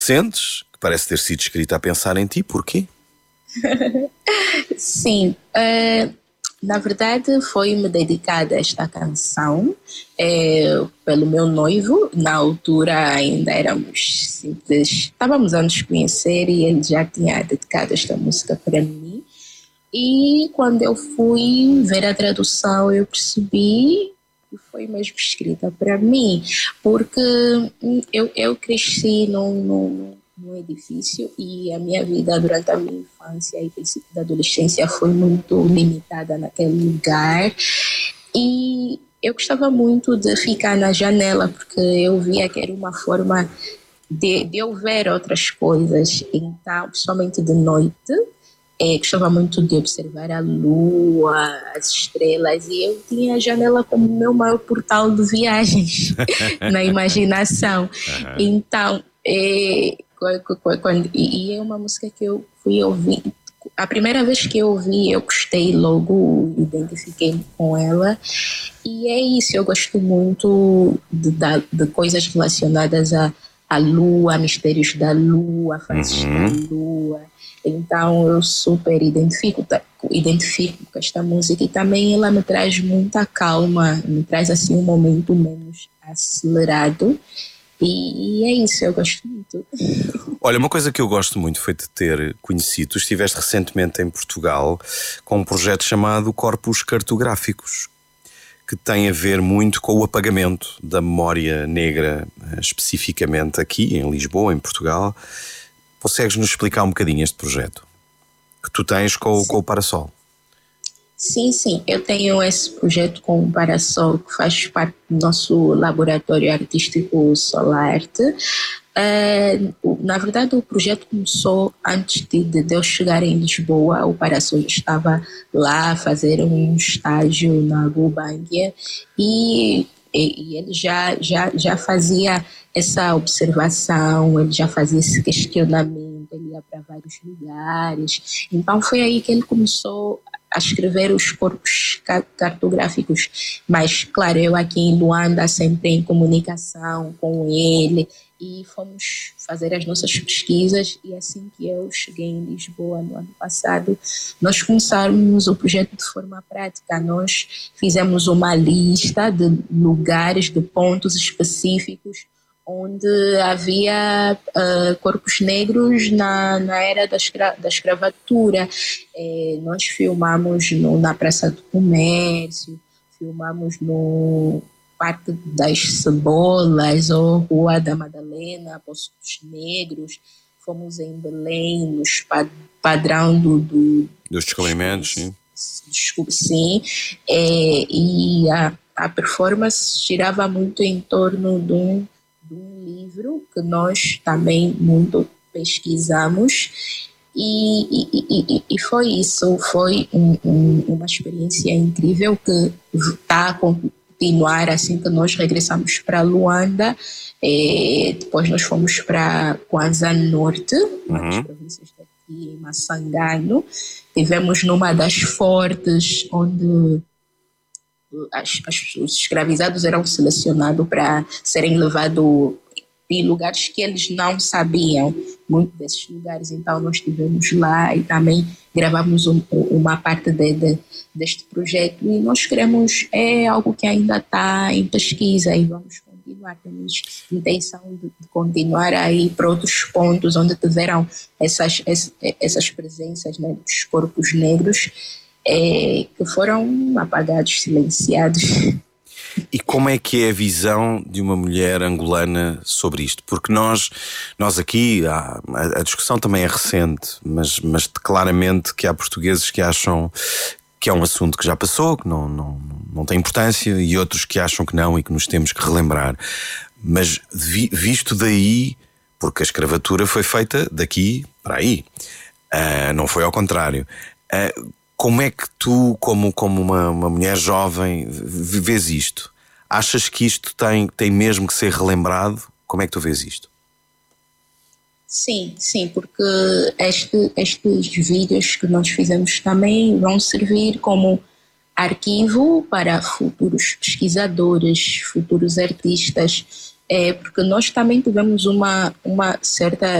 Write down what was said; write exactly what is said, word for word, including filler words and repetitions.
Sentes que parece ter sido escrita a pensar em ti, porquê? Sim, uh, na verdade foi-me dedicada esta canção é, pelo meu noivo. Na altura ainda éramos simples, estávamos a nos conhecer e ele já tinha dedicado esta música para mim. E quando eu fui ver a tradução eu percebi que foi mesmo escrita para mim, porque eu, eu cresci num, num, num edifício e a minha vida durante a minha infância e princípio da adolescência foi muito limitada naquele lugar, e eu gostava muito de ficar na janela porque eu via que era uma forma de, de eu ver outras coisas, então, principalmente de noite. É, gostava muito de observar a lua, as estrelas, e eu tinha a janela como meu maior portal de viagens na imaginação. Uhum. Então, é, quando, e é uma música que eu fui ouvir. A primeira vez que eu ouvi, eu gostei logo, identifiquei-me com ela. E é isso, eu gosto muito de, de, de coisas relacionadas à, à lua, mistérios da lua, fases uhum. da lua. Então eu super identifico, identifico com esta música, e também ela me traz muita calma, me traz assim um momento menos acelerado, e, e é isso, eu gosto muito. Olha, uma coisa que eu gosto muito foi de ter conhecido, tu estiveste recentemente em Portugal com um projeto chamado Corpos Cartográficos, que tem a ver muito com o apagamento da memória negra, especificamente aqui em Lisboa, em Portugal. Consegues-nos explicar um bocadinho este projeto que tu tens com, com o Parasol? Sim, sim. Eu tenho esse projeto com o Parasol, que faz parte do nosso laboratório artístico Solarte. Uh, na verdade, o projeto começou antes de, de eu chegar em Lisboa. O Parasol estava lá a fazer um estágio na Gulbenkian e, e, e ele já, já, já fazia essa observação, ele já fazia esse questionamento, ele ia para vários lugares. Então foi aí que ele começou a escrever os corpos cartográficos. Mas, claro, eu aqui em Luanda sempre em comunicação com ele, e fomos fazer as nossas pesquisas, e assim que eu cheguei em Lisboa no ano passado, nós começamos o projeto de forma prática. Nós fizemos uma lista de lugares, de pontos específicos onde havia uh, corpos negros na, na era da, escra, da escravatura. É, nós filmamos no, na Praça do Comércio, filmamos no Parque das Cebolas, ou Rua da Madalena, Poços Negros, fomos em Belém, nos pad, padrão do, do, dos descobrimentos, sim. Desculpe, sim. É, e a, a performance girava muito em torno de um um livro que nós também muito pesquisamos, e, e, e, e foi isso, foi um, um, uma experiência incrível que está a continuar assim que nós regressamos para Luanda. E depois nós fomos para Kwanza Norte, uma das províncias daqui, em Massangano. Tivemos numa das fortes onde As, as, os escravizados eram selecionados para serem levados em lugares que eles não sabiam muito desses lugares. Então nós estivemos lá e também gravamos um, uma parte de, de, deste projeto, e nós queremos, é algo que ainda está em pesquisa, e vamos continuar, temos intenção de, de continuar aí para outros pontos onde tiveram essas, essas, essas presenças, né, dos corpos negros, É, que foram apagados, silenciados. E como é que é a visão de uma mulher angolana sobre isto? Porque nós, nós aqui, a, a discussão também é recente, mas, mas claramente que há portugueses que acham que é um assunto que já passou, que não, não, não tem importância, e outros que acham que não e que nos temos que relembrar. Mas vi, visto daí, porque a escravatura foi feita daqui para aí, uh, não foi ao contrário. Uh, Como é que tu, como, como uma, uma mulher jovem, vês isto? Achas que isto tem, tem mesmo que ser relembrado? Como é que tu vês isto? Sim, sim, porque este, estes vídeos que nós fizemos também vão servir como arquivo para futuros pesquisadores, futuros artistas, é porque nós também tivemos uma, uma certa